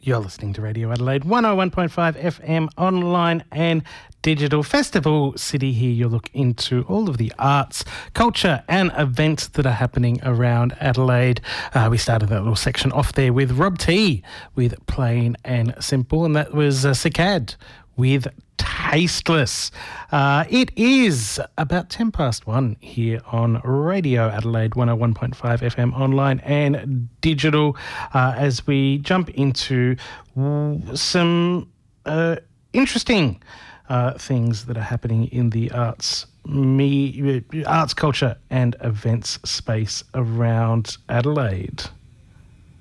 You're listening to Radio Adelaide 101.5 FM online and digital. Festival City here. You'll look into all of the arts, culture and events that are happening around Adelaide. We started that little section off there with Rob T with Plain and Simple, and that was Cicad with Tasteless. It is about 1:10 here on Radio Adelaide 101.5 FM online and digital as we jump into some interesting things that are happening in the arts, culture and events space around Adelaide.